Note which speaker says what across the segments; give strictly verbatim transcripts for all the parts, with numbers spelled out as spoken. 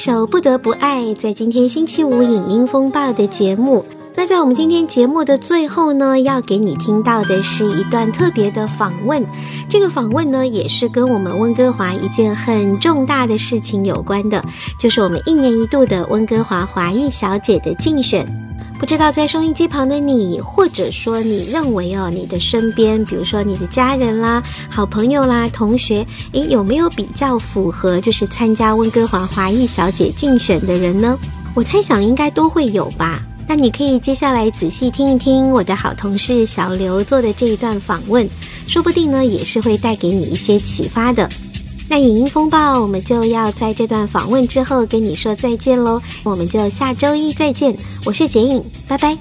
Speaker 1: 首不得不爱，在今天星期五影音风暴的节目。那在我们今天节目的最后呢，要给你听到的是一段特别的访问。这个访问呢，也是跟我们温哥华一件很重大的事情有关的，就是我们一年一度的温哥华华裔小姐的竞选。不知道在收音机旁的你，或者说你认为哦，你的身边，比如说你的家人啦、好朋友啦、同学，诶，有没有比较符合就是参加温哥华华裔小姐竞选的人呢？我猜想应该都会有吧。那你可以接下来仔细听一听我的好同事小刘做的这一段访问，说不定呢也是会带给你一些启发的。那影音风暴我们就要在这段访问之后跟你说再见咯，我们就下周一再见。我是简颖，拜拜。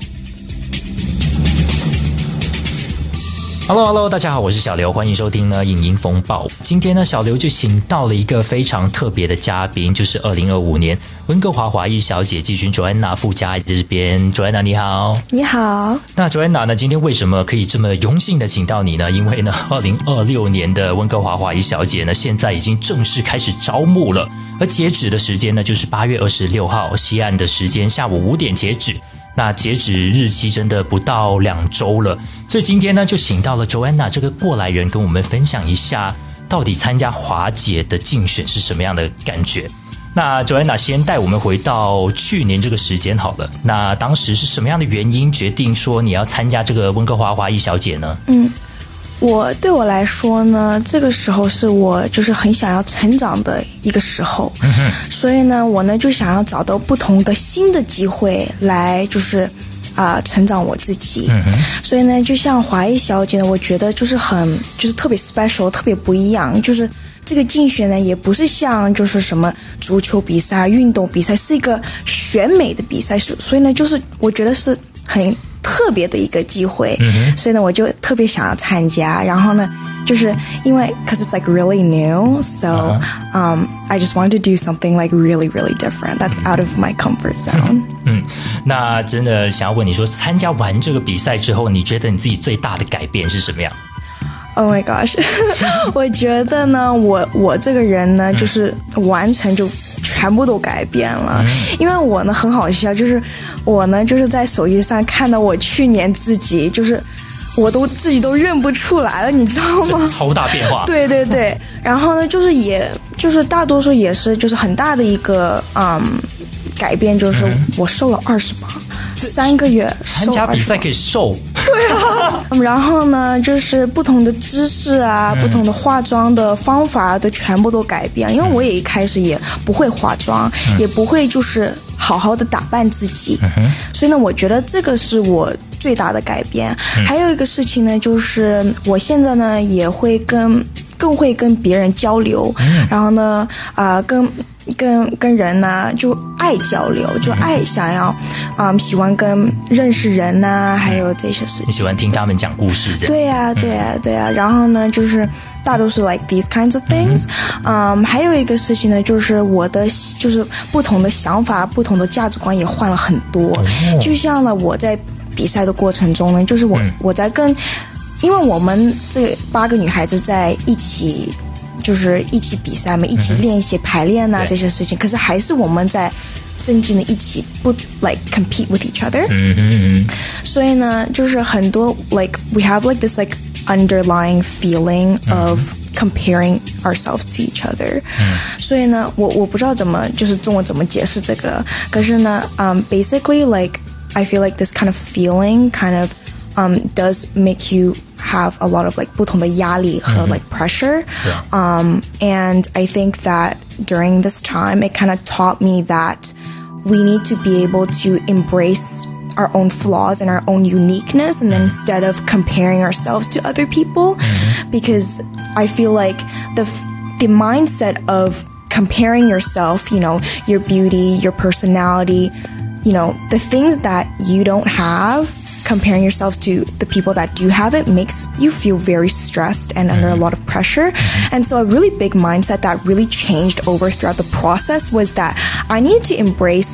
Speaker 2: Hello Hello， 大家好，我是小刘，欢迎收听呢影音风暴。今天呢，小刘就请到了一个非常特别的嘉宾，就是二零二五年温哥华华裔小姐季军 Joanna 傅佳在这边。Joanna 你好。
Speaker 3: 你好。
Speaker 2: 那 Joanna 呢，今天为什么可以这么荣幸的请到你呢？因为呢，二零二六年的温哥华华裔小姐呢，现在已经正式开始招募了，而截止的时间呢，就是八月二十六号西岸的时间下午五点截止。那截止日期真的不到两周了，所以今天呢就请到了 Joanna 这个过来人跟我们分享一下到底参加华姐的竞选是什么样的感觉。那 Joanna 先带我们回到去年这个时间好了，那当时是什么样的原因决定说你要参加这个温哥华华裔小姐呢？
Speaker 3: 嗯，我对我来说呢，这个时候是我就是很想要成长的一个时候，嗯、所以呢，我呢就想要找到不同的新的机会来就是啊、呃、成长我自己。嗯、所以呢，就像华裔小姐呢，我觉得就是很就是特别 special， 特别不一样。就是这个竞选呢，也不是像就是什么足球比赛、运动比赛，是一个选美的比赛，所以呢，就是我觉得是很特别的一个机会，嗯、所以呢，我就特别想要参加。然后呢，就是因为 because it's like really new, so uh-huh. um, I just wanted to do something like really, really different. That's out of my comfort zone.
Speaker 2: 嗯，那真的想要问你说，参加完这个比赛之后，你觉得你自己最大的改变是什么样
Speaker 3: ？Oh my gosh 我觉得呢我我这个人呢就是完全就全部都改变了、嗯、因为我呢很好笑，就是我呢就是在手机上看到我去年自己就是我都自己都认不出来了，你知道吗？
Speaker 2: 超大变化。
Speaker 3: 对对对，然后呢就是也就是大多数也是就是很大的一个嗯改变，就是我瘦了二十磅，三个月
Speaker 2: 参加比赛可以瘦。
Speaker 3: 对啊，然后呢，就是不同的知识啊、嗯，不同的化妆的方法都全部都改变。因为我也一开始也不会化妆，嗯、也不会就是好好的打扮自己，嗯、所以呢，我觉得这个是我最大的改变。嗯、还有一个事情呢，就是我现在呢也会跟更会跟别人交流，嗯、然后呢，啊、呃，跟。跟跟人呢就爱交流，就爱想要嗯喜欢跟认识人呐、啊，还有这些事情。
Speaker 2: 你喜欢听他们讲故事这样？
Speaker 3: 对呀、啊、对呀、啊、对呀、啊。然后呢就是大多数 like these kinds of things。嗯，还有一个事情呢，就是我的就是不同的想法、不同的价值观也换了很多。哦、就像呢我在比赛的过程中呢，就是我、嗯、我在跟，因为我们这八个女孩子在一起。就是一起比赛嘛，一起练习排练啊、嗯、这些事情，可是还是我们在真正的一起不 like compete with each other。嗯嗯嗯。所以呢，就是很多 like we have like this like underlying feeling of comparing ourselves to each other。嗯。所以呢，我我不知道怎么就是中文怎么解释这个，可是呢，嗯、um, ，basically like I feel like this kind of feeling kind of um does make you have a lot of like 不同的压力和 like pressure. Yeah. Um, and I think that during this time, it kind of taught me that we need to be able to embrace our own flaws and our own uniqueness, and then instead of comparing ourselves to other people, mm-hmm. because I feel like the the mindset of comparing yourself, you know, your beauty, your personality, you know, the things that you don't have, comparing yourself to the people that do have it makes you feel very stressed and under a lot of pressure. And so a really big mindset that really changed over throughout the process was that I needed to embrace